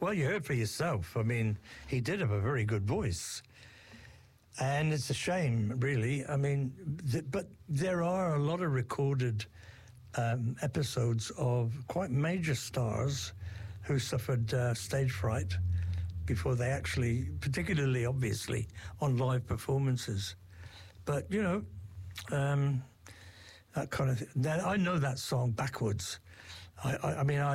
Well, you heard for yourself. I mean, he did have a very good voice. And it's a shame, really. I mean, but there are a lot of recorded episodes of quite major stars who suffered stage fright before they actually, particularly, obviously, on live performances. But, you know, that kind of thing. I know that song backwards. I mean,